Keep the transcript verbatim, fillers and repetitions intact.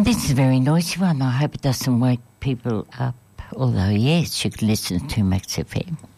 this is a very noisy one. I hope it doesn't wake people up. Although, yes, you can listen to Max F M.